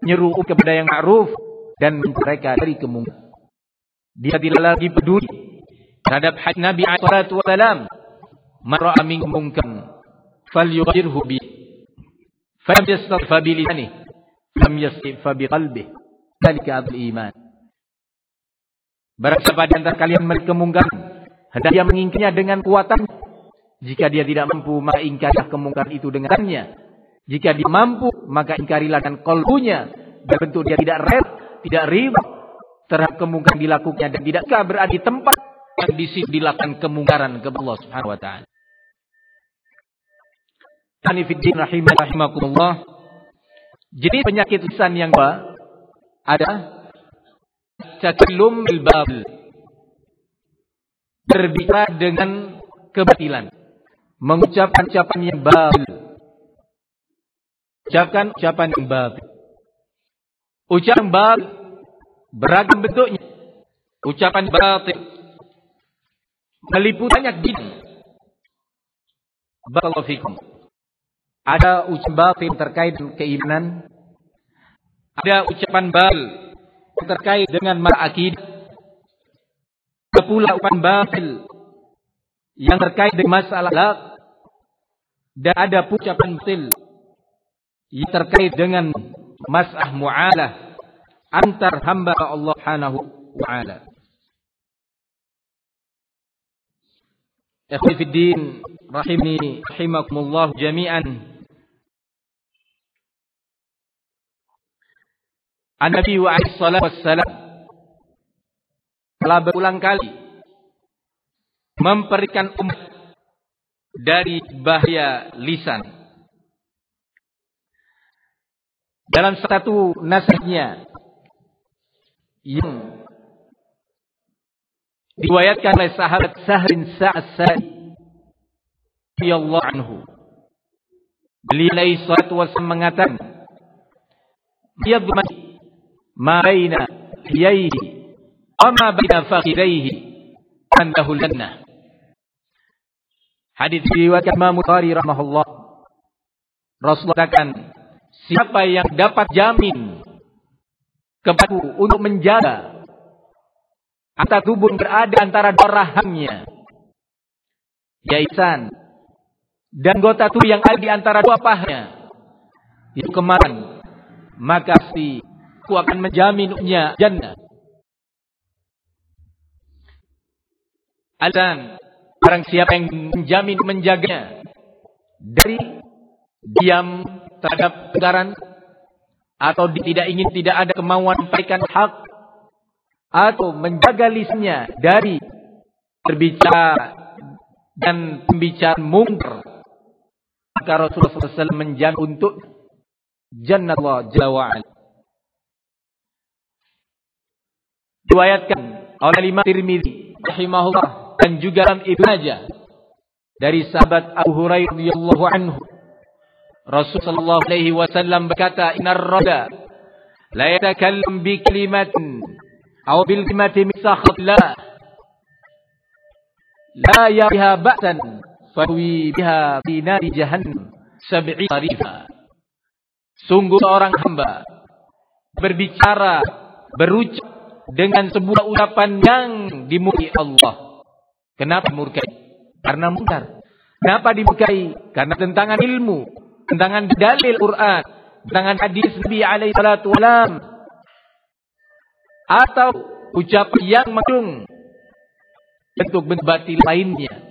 menyeru kepada yang ma'ruf dan mereka dari kemungkaran. Dia tidak lagi peduli terhadap hadis Nabi sallallahu alaihi wasallam, "Man ra'a minkum munkaran falyughayyirhu bi fa lam yastati' fa bi lisanihi lam yastati' fa bi qalbihi dzalika abul iman." Barang siapa di antara kalian melihat kemungkaran, hendak dia mengingkarinya dengan kuatan. Jika dia tidak mampu, maka ingkarilah kemungkaran itu dengan tangannya. Jika dia mampu, maka ingkarilah dengan qalbunya. Dan bentuk dia tidak ridha terhadap kemungkaran dilakukannya dan tidak berada di tempat yang di situ dilakukan kemungkaran kepada Allah Subhanahu wa taala. Tani fiddin rahimakumullah. Jadi penyakit lisan yang kedua ada takallum bil batil. Berbicara dengan kebatilan, mengucapkan ucapan yang batil. Ucapkan ucapan yang batil. Ucapan batil beragam bentuknya. Ucapan batil meliputi banyak bidang. Barakallahu fikum. Ada ucapan batil terkait dengan keimanan. Ada ucapan batil terkait dengan akidah. Ada pula ucapan batil yang terkait dengan masalah akhlak. Dan ada pula ucapan batil yang terkait dengan masalah mu'alah antar hamba Allah Subhanahu wa ta'ala. Ikhwani fid din rahimakumullah jami'an. An-Nabi alaihi salatu wassalam telah berulang kali memperingatkan umat dari bahaya lisan. Dalam satu nasihatnya yang diriwayatkan oleh sahabat Sahl bin Sa'd radhiyallahu anhu, beliau alaihi salatu wasallam mengatakan, "Yadhma ma baina yayhi wa ma baina fakhidayhi annahu jannah." Hadis diriwayatkan Imam Bukhari rahimahullah. Rasulullah katakan, siapa yang dapat jamin kepadaku untuk menjaga antara tubuh yang berada antara dua rahangnya, yaitu dan anggota tubuh yang ada di antara dua pahanya, itu kemarin, maka si aku akan menjaminnya jannah. Dan barang siapa yang menjamin menjaganya dari diam terhadap kebenaran, atau tidak ada kemauan memberikan hak, atau menjaga lisannya dari berbicara dan pembicaraan mungkar, maka Rasulullah SAW menjamin untuk jannah Allah Jalla wa'ala. Diriwayatkan oleh Imam Tirmidzi rahimahullah dan juga Ibnu Majah dari sahabat Abu Hurairah radhiyallahu anhu, Rasul sallallahu alaihi wasallam berkata, "Innar rada la yatakallam bi kalimatin aw bil kalimati min sakhatillah la yariha ba'san fawi biha fi nari jahannam 70 kharifa." Sungguh seorang hamba berbicara, berucap dengan sebuah ucapan yang dimurkai Allah. Kenapa dimurkai? Karena mungkar. Kenapa dimurkai? Karena tentangan ilmu, tentangan dalil Quran, tentangan hadis Nabi alaihi salatu wasallam, atau ucapan yang mengandung bentuk batil lainnya,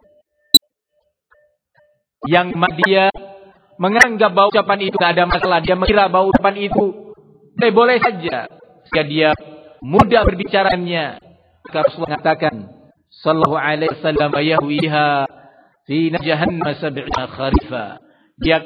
yang dia menganggap bahwa ucapan itu tidak ada masalah, dia mengira bahwa ucapan itu boleh saja, jika dia mudah berbicaranya. Maka Rasulullah mengatakan sallallahu alaihi wasallam, yahwiha fi jahannam 70 kharifa, dia